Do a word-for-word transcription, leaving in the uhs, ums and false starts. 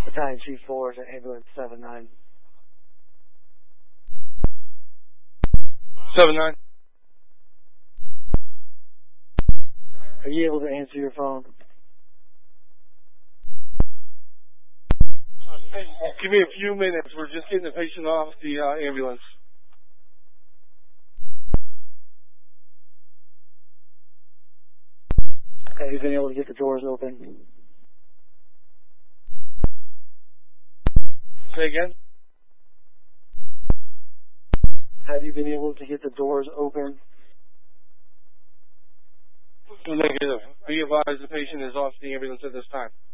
Battalion Chief four to ambulance seven nine. seven nine. Are you able to answer your phone? Give me a few minutes. We're just getting the patient off the uh, ambulance. Have you been able to get the doors open? Say again? Have you been able to get the doors open? Negative. Be advised the patient is off the ambulance at this time.